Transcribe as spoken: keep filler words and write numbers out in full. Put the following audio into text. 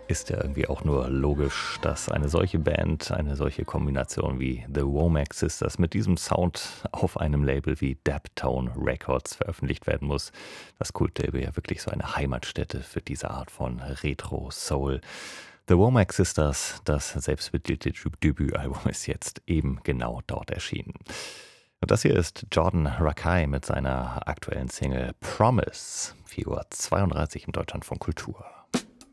Ist ja irgendwie auch nur logisch, dass eine solche Band, eine solche Kombination wie The Womack Sisters mit diesem Sound auf einem Label wie Daptone Records veröffentlicht werden muss. Das Kultlabel ja wirklich so eine Heimatstätte für diese Art von Retro-Soul. The Womack Sisters, das selbstbetitelte Debütalbum, ist jetzt eben genau dort erschienen. Und das hier ist Jordan Rakei mit seiner aktuellen Single Promise. vier Uhr zweiunddreißig im Deutschlandfunk Kultur.